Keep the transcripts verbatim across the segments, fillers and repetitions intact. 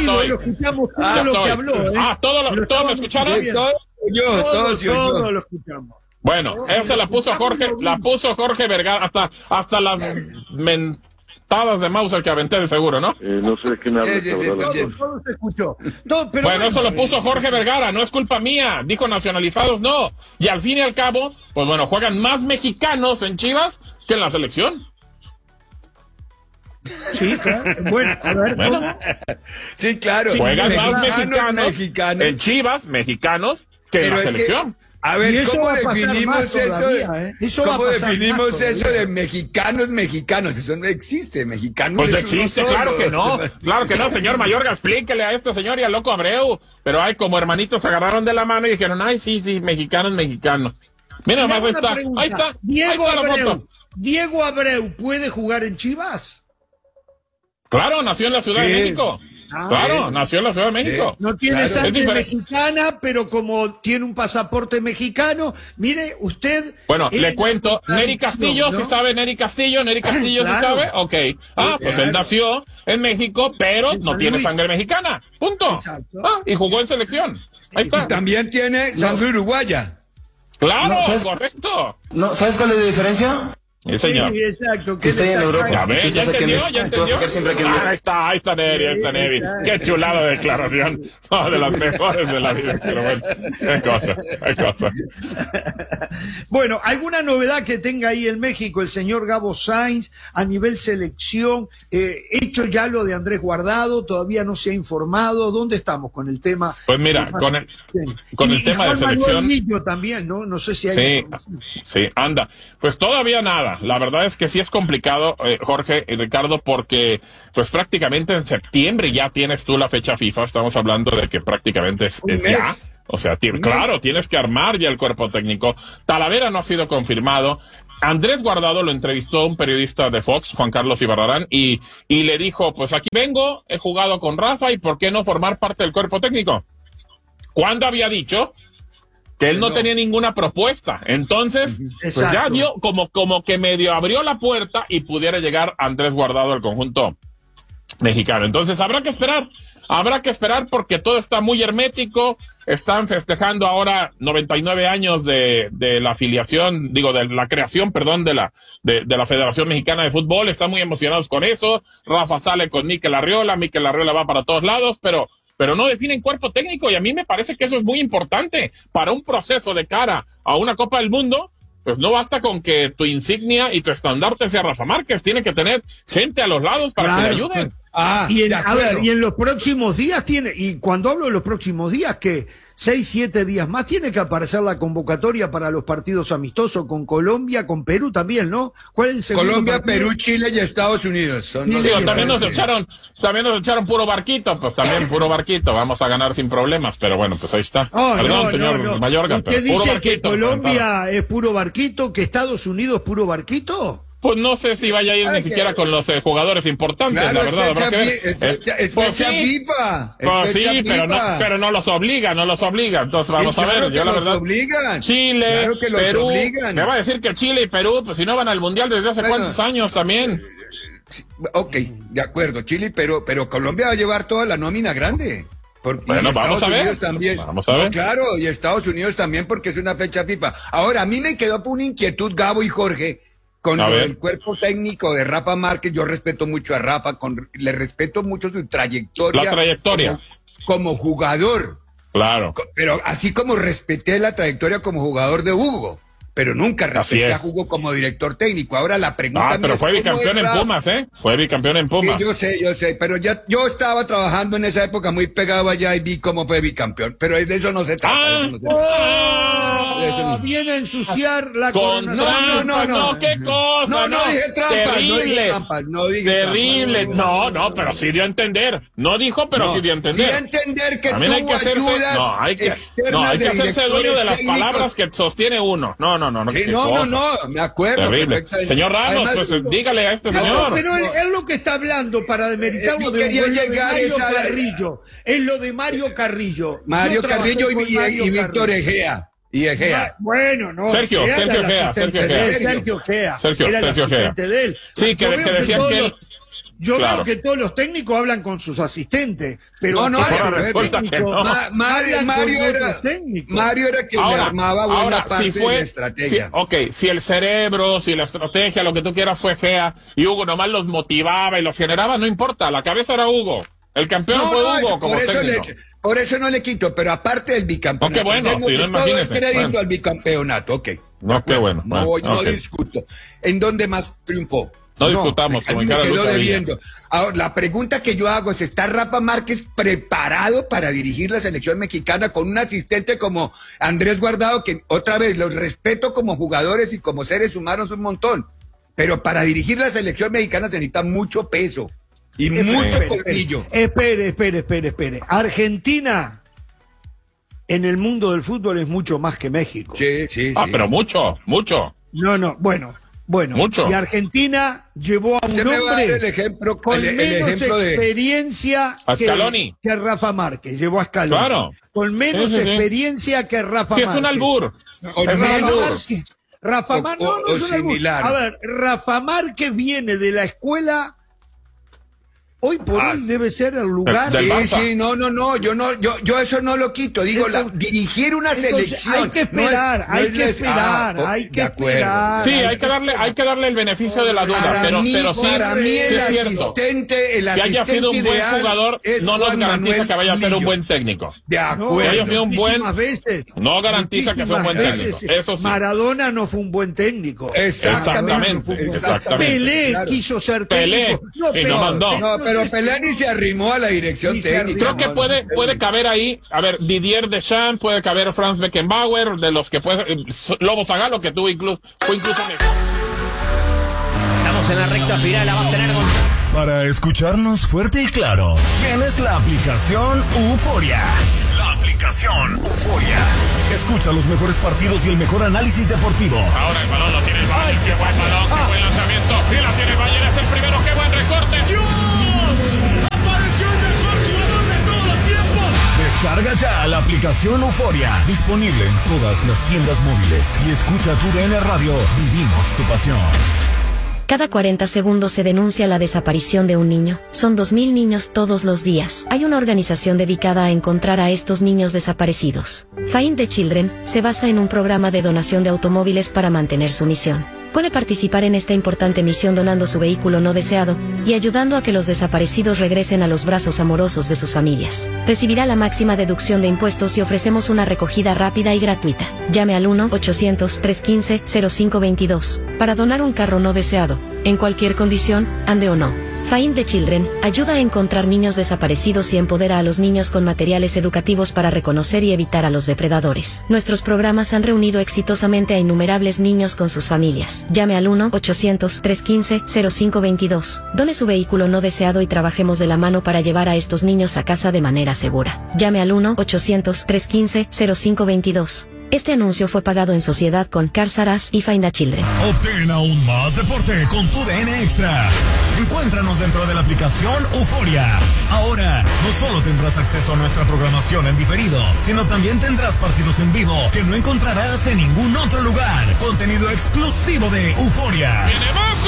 oído, estoy. lo escuchamos todo Ah, lo estoy. que habló, ¿eh? Ah, ¿todo lo, Lo ¿todo me estábamos escucharon? escuchando. Todo yo, Todo, todo yo, todo yo. lo escuchamos. Bueno, esa la puso Jorge, la puso Jorge Vergara, hasta, hasta las mentadas de Mauser que aventé de seguro, ¿no? Eh, no sé de qué me hablas, Sí, sí, sí, la verdad. también. Todo, todo se escuchó. Todo, pero Bueno, eso lo eh, puso Jorge Vergara, no es culpa mía, dijo nacionalizados, no. Y al fin y al cabo, pues bueno, juegan más mexicanos en Chivas que en la selección. Sí, claro. Bueno, a ver, Bueno. ¿cómo? Sí, claro. Juegan más mexicanos, mexicanos. en Chivas, mexicanos, que en Pero la es que, selección. a ver, Y eso ¿cómo va a pasar definimos más eso? todavía, ¿eh? Eso va a ¿Cómo pasar definimos más eso todavía. de mexicanos, mexicanos? Eso no existe, mexicanos Pues no es uno existe, solo. claro que no, claro que no, señor Mayorga, explíquele a este señor y al loco Abreu. Pero ay, como hermanitos se agarraron de la mano y dijeron, ay, sí, sí, mexicanos, mexicanos. Mira, Le nomás hago ahí una está, pregunta. ahí está, ahí Diego está la Abreu, foto. Diego Abreu, ¿puede jugar en Chivas? Claro, nació en la Ciudad Sí. de México. Ah, Claro, sí. nació en la Ciudad de México. No tiene Claro. sangre Es diferente. mexicana, pero como tiene un pasaporte mexicano, mire, usted... Bueno, es le cuento, una Neri Castillo, ¿no? ¿sí sabe Neri Castillo? ¿Neri Castillo sí Claro. sabe? Ok. Ah, pues Claro. él nació en México, pero En no San tiene Luis. sangre mexicana. Punto. Exacto. Ah, y jugó en selección. Ahí Y está. también tiene sangre uruguaya. Claro, No, ¿sabes? correcto. No, ¿sabes cuál es la diferencia? Sí, señor. Sí, exacto. Que estoy le en está Europa. Ya cagando. ve, ya Entonces, entendió, ¿qué me- ya te vas a entendió. sacar siempre que me- Ah, ahí está, ahí está Neri, ahí está Neri. Qué chulada de declaración. No, de las mejores de la vida. Pero bueno, qué cosa, qué cosa. Bueno, ¿alguna novedad que tenga ahí en México el señor Gabo Sainz a nivel selección? Eh, hecho ya lo de Andrés Guardado, todavía no se ha informado. ¿Dónde estamos con el tema? Pues mira, con el, con Y- el y tema de Juan Manuel selección. Millo también, ¿no? No sé si hay. Sí, información. sí, anda. Pues todavía nada. La verdad es que sí es complicado, eh, Jorge y Ricardo, porque pues prácticamente en septiembre ya tienes tú la fecha FIFA. Estamos hablando de que prácticamente es, Un es mes. ya. O sea, ti- claro, tienes que armar ya el cuerpo técnico. Talavera no ha sido confirmado. Andrés Guardado lo entrevistó un periodista de Fox, Juan Carlos Ibarrarán, y, y le dijo, pues aquí vengo, he jugado con Rafa, y ¿por qué no formar parte del cuerpo técnico? ¿Cuándo había dicho que él no, No. tenía ninguna propuesta? Entonces, pues ya Exacto. dio, como, como que medio abrió la puerta y pudiera llegar Andrés Guardado al conjunto mexicano. Entonces habrá que esperar, habrá que esperar porque todo está muy hermético. Están festejando ahora noventa y nueve años de, de la afiliación, digo, de la creación, perdón, de la, de, de la Federación Mexicana de Fútbol. Están muy emocionados con eso. Rafa sale con Mikel Arriola, Mikel Arriola va para todos lados, pero pero no definen cuerpo técnico, y a mí me parece que eso es muy importante para un proceso de cara a una Copa del Mundo. Pues no basta con que tu insignia y tu estandarte sea Rafa Márquez, tiene que tener gente a los lados para Claro. que le ayuden. Ah, Y en, de a acuerdo. ver, y en los próximos días tiene, y cuando hablo de los próximos días, que seis, siete días más tiene que aparecer la convocatoria para los partidos amistosos con Colombia, con Perú también, ¿no? ¿Cuál es el segundo Colombia, partido? Perú, Chile y Estados Unidos. Son Sí, los Digo, sí, también nos que- echaron, también nos echaron puro barquito, pues también puro barquito, vamos a ganar sin problemas, pero bueno, pues ahí está. Oh, Perdón, no, señor no, no. Mayorga, ¿Usted pero puro dice barquito. que nos aventaron. Colombia es puro barquito, que Estados Unidos es puro barquito? Pues no sé si vaya a ir Ay, ni que- siquiera con los eh, jugadores importantes, Claro, la verdad, es habrá que fecha ver. fi- es Eh, fecha- es pues fecha sí, FIFA. es pues sí, fecha pero no, FIFA. pero no los obliga, no los obliga. Entonces vamos Sí, a ver, claro que yo la los verdad. obligan. Chile, Claro que los Perú, obligan. me va a decir que Chile y Perú, pues si no van al Mundial desde hace Bueno. cuántos años también. Ok, de acuerdo, Chile, pero, pero Colombia va a llevar toda la nómina grande. Porque Bueno, y vamos Estados a ver. Unidos también. Vamos a No, ver. claro, y Estados Unidos también porque es una fecha FIFA. Ahora, a mí me quedó por una inquietud, Gabo y Jorge, con A lo ver. del cuerpo técnico de Rafa Márquez. Yo respeto mucho a Rafa, con, le respeto mucho su trayectoria. La trayectoria. Como, como jugador. Claro. Co- Pero así como respeté la trayectoria como jugador de Hugo, pero nunca Así respeté a es. Hugo como director técnico. Ahora la pregunta Ah, mía pero es, fue ¿cómo bicampeón es en Rafa? Pumas, ¿eh? Fue bicampeón en Pumas. Sí, yo sé, yo sé, pero ya yo estaba trabajando en esa época muy pegado allá y vi cómo fue bicampeón, pero de eso no se trata. Ah, de eso no se trata. ¡Oh! Eso no. Viene a ensuciar la Con coronación. No, no, no, trampas, no. no, qué cosa, No, no dije trampas, no dije terrible, trampas, no dije terrible, trampas. no, no, pero sí dio a entender, no dijo, pero sí dio a entender. Y a entender que También hay que tuvo hacerse, ayudas no, hay que, externas no, hay que de hacerse dueño directores de las técnicos. palabras que sostiene uno. No, no, no, no, Sí, qué no, no, cosa. no, me acuerdo. Terrible. perfectamente. Señor Ramos, Además, pues dígale a este No, señor. pero él, él lo que está hablando para demeritarlo Eh, de, quería es lo de llegar Mario esa- Carrillo. Es lo de Mario Carrillo. Mario Yo trabajé Carrillo y, con y- Mario y Víctor Carrillo. Egea. Y Egea. Bueno, no. Sergio, Egea Sergio era el Egea, asistente Sergio de él, Egea. Sergio Egea. Sergio, era el Sergio Egea. asistente de él. Sí, Yo que- veo que decían todos que él- los- Yo Claro. creo que todos los técnicos hablan con sus asistentes, pero No, no, todos ahora los resulta que técnicos no. Ma- Mario, hablan Mario con era, otros técnicos. Mario era quien le armaba buena ahora, parte si fue, de la estrategia. si- ok, si el cerebro, si la estrategia, lo que tú quieras fue Gea, y Hugo nomás los motivaba y los generaba, no importa, la cabeza era Hugo. El campeón No, fue no, Hugo eso- como por, eso técnico. le, por eso no le quito, pero aparte del bicampeonato. Ok, bueno, tengo si no, todo el imagínese, crédito bueno. al bicampeonato, ok. No, qué bueno. No, bueno, no ok. discuto. ¿En dónde más triunfó? No discutamos, a mí como en me cada quedó lucha Villa. debiendo. Ahora, la pregunta que yo hago es, ¿está Rafa Márquez preparado para dirigir la selección mexicana con un asistente como Andrés Guardado, que otra vez los respeto como jugadores y como seres humanos un montón, pero para dirigir la selección mexicana se necesita mucho peso y mucho Espere, colmillo? Espere, espere, espere, espere. Argentina en el mundo del fútbol es mucho más que México. Sí, sí, Ah, sí. pero mucho, mucho. No, no, bueno, bueno. Mucho. Y Argentina llevó a un Usted me va a dar el hombre ejemplo, con el, el menos ejemplo de... experiencia A que, Scaloni. que Rafa Márquez. Llevó a Scaloni. Claro. Con menos Sí, sí, sí. experiencia que Rafa Si Márquez. es un albur. O Es un Rafa menos. albur. Márquez, Rafa O- Márquez, o- no, no o es un albur. similar. A ver, Rafa Márquez viene de la escuela. Hoy por Ah, hoy debe ser el lugar. del Sí, Barça. sí, no, no, no, yo no, yo, yo eso no lo quito. Digo, la, Entonces- dirigir una Entonces, selección. hay que esperar, no es- no hay es que les- esperar, ah, hay que de acuerdo. esperar. Sí, hay que darle, hay que darle el beneficio de la duda, Para pero, mí, pero sí, para mí sí el es cierto. asistente, el Que asistente haya sido un buen ideal jugador es no nos Juan garantiza Manuel que vaya a ser un Lillo. buen técnico. De No, acuerdo. Que haya sido un buen- muchísimas veces, No garantiza que sea un buen muchísimas técnico, eso sí. Maradona no fue un buen técnico. Exactamente, No fue un buen- exactamente. Pelé Claro. quiso ser Pelé, técnico. y no pero- mandó. No, pero sé si- Pelé ni se arrimó a la dirección Ni se técnica. arrimó. Creo que no, puede, no, puede caber ahí, a ver, Didier Deschamps, puede caber Franz Beckenbauer, de los que puede, eh, Lobo Zagalo, que tuvo incluso, fue incluso mejor. Estamos en la recta final, la va a tener con... Para escucharnos fuerte y claro, tienes la aplicación Euforia. La aplicación Euforia. Escucha los mejores partidos y el mejor análisis deportivo. Ahora el balón lo tiene el Bayern, qué buen balón, qué buen lanzamiento, y la tiene el Bayern, es el primero, qué buen recorte. ¡Apareció el mejor jugador de todos los tiempos! Descarga ya la aplicación Euforia. Disponible en todas las tiendas móviles. Y escucha tu D N Radio. Vivimos tu pasión. Cada cuarenta segundos se denuncia la desaparición de un niño. Son dos mil niños todos los días. Hay una organización dedicada a encontrar a estos niños desaparecidos. Find the Children se basa en un programa de donación de automóviles para mantener su misión. Puede participar en esta importante misión donando su vehículo no deseado y ayudando a que los desaparecidos regresen a los brazos amorosos de sus familias. Recibirá la máxima deducción de impuestos y ofrecemos una recogida rápida y gratuita. Llame al uno ochocientos, trescientos quince, cero cinco veintidós para donar un carro no deseado, en cualquier condición, ande o no. Find the Children ayuda a encontrar niños desaparecidos y empodera a los niños con materiales educativos para reconocer y evitar a los depredadores. Nuestros programas han reunido exitosamente a innumerables niños con sus familias. Llame al uno ochocientos, trescientos quince, cero cinco veintidós. Done su vehículo no deseado y trabajemos de la mano para llevar a estos niños a casa de manera segura. Llame al uno ochocientos, trescientos quince, cero cinco veintidós. Este anuncio fue pagado en sociedad con Cars R Us y Find the Children. Obtén aún más deporte con tu D N Extra. Encuéntranos dentro de la aplicación Euforia. Ahora, no solo tendrás acceso a nuestra programación en diferido, sino también tendrás partidos en vivo que no encontrarás en ningún otro lugar. Contenido exclusivo de Euforia. ¡Viene Messi!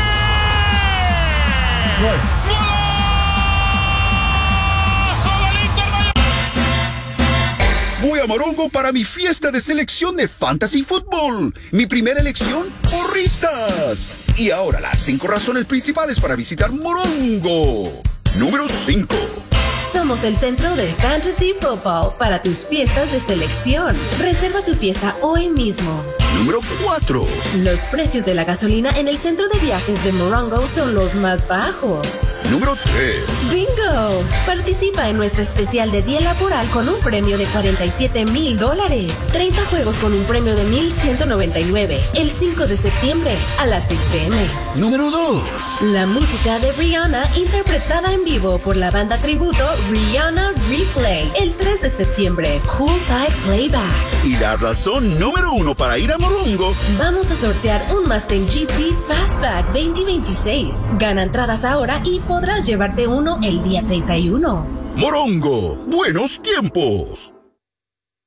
¡Golazo del Inter Miami! Voy a Morongo para mi fiesta de selección de Fantasy Football. Mi primera elección, porristas. Y ahora las cinco razones principales para visitar Morongo. Número cinco. Somos el centro de Fantasy Football para tus fiestas de selección. Reserva tu fiesta hoy mismo. Número cuatro. Los precios de la gasolina en el centro de viajes de Morongo son los más bajos. Número tres. ¡Bingo! Participa en nuestra especial de día laboral con un premio de cuarenta y siete mil dólares. treinta juegos con un premio de mil ciento noventa y nueve. El cinco de septiembre a las seis pe eme. Número dos. La música de Rihanna interpretada en vivo por la banda tributo Rihanna Replay. El tres de septiembre. Poolside Playback. Y la razón número uno para ir a Morongo. Vamos a sortear un Mustang G T Fastback veinte veintiséis. Gana entradas ahora y podrás llevarte uno el día treinta y uno. Morongo. Buenos tiempos.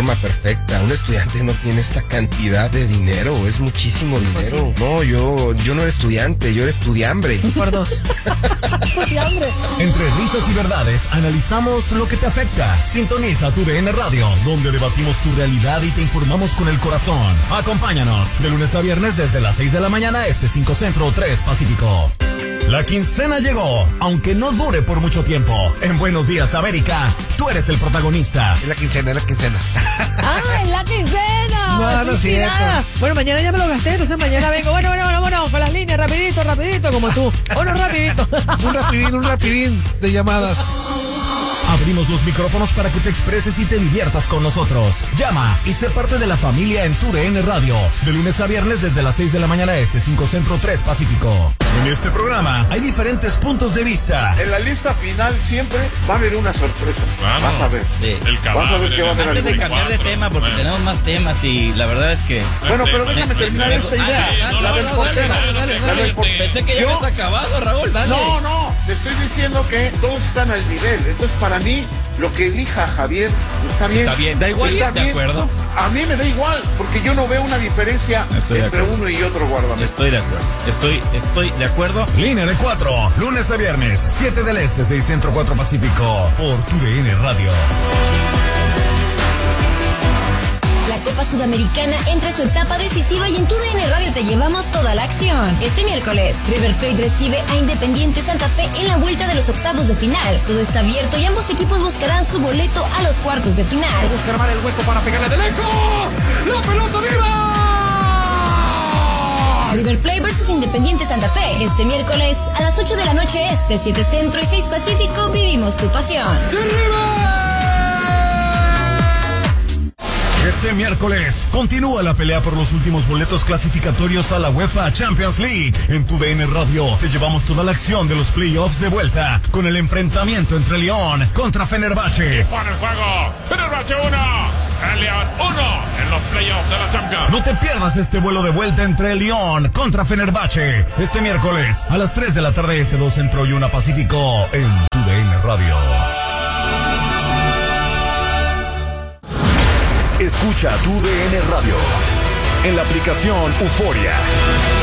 forma perfecta. Un estudiante no tiene esta cantidad de dinero, es muchísimo dinero. Pues sí. No, yo, yo no era estudiante, yo era estudiambre. Por dos. Estudiambre. Entre risas y verdades, analizamos lo que te afecta. Sintoniza tu D N Radio, donde debatimos tu realidad y te informamos con el corazón. Acompáñanos de lunes a viernes desde las seis de la mañana, este cinco Centro, tres Pacífico. La quincena llegó, aunque no dure por mucho tiempo. En Buenos Días, América, tú eres el protagonista. Es la quincena, es la quincena. ¡Ah, es la quincena! No, no es cierto. Bueno, mañana ya me lo gasté, entonces mañana vengo. Bueno, bueno, bueno, bueno, con las líneas, rapidito, rapidito, como tú. Bueno, rapidito. Un rapidín, un rapidín de llamadas. Abrimos los micrófonos para que te expreses y te diviertas con nosotros. Llama y sé parte de la familia en tu D N Radio. De lunes a viernes desde las seis de la mañana este, cinco Centro, tres Pacífico. En este programa hay diferentes puntos de vista. En la lista final siempre va a haber una sorpresa. Vamos. Vas a ver. Sí. El Vas a ver qué va a haber. Antes de cambiar de tema, porque Bueno. tenemos más temas y la verdad es que... Bueno, pero déjame terminar Me- esta Ah, idea. sí, no, La no, del no, portero. dale, dale, La dale. del portero. Pensé que ya Yo- habías acabado, Raúl, dale. No, no, te estoy diciendo que todos están al nivel. Entonces, para mí, lo que elija Javier está bien. Está bien, da igual, Está de bien. acuerdo. A mí me da igual, porque yo no veo una diferencia Estoy de entre acuerdo. uno y otro guardameta. Estoy de acuerdo, estoy, estoy de acuerdo. Línea de cuatro, lunes a viernes, siete del Este, seis Centro, cuatro Pacífico, por tu D N Radio. La Copa Sudamericana entra a su etapa decisiva y en tu D N Radio te llevamos toda la acción. Este miércoles, River Plate recibe a Independiente Santa Fe en la vuelta de los octavos de final. Todo está abierto y ambos equipos buscarán su boleto a los cuartos de final. Se busca armar el hueco para pegarle de lejos. ¡La pelota viva! River Plate versus Independiente Santa Fe. Este miércoles a las ocho de la noche este, siete Centro y seis Pacífico, vivimos tu pasión. Este miércoles continúa la pelea por los últimos boletos clasificatorios a la UEFA Champions League. En tu D N Radio te llevamos toda la acción de los playoffs de vuelta con el enfrentamiento entre Lyon contra Fenerbahce. Para el juego, Fenerbahce uno, el León uno en los playoffs de la Champions. No te pierdas este vuelo de vuelta entre Lyon contra Fenerbahce este miércoles a las tres de la tarde este, dos Centro y una Pacífico en tu D N Radio. Escucha tu D N Radio en la aplicación Euforia.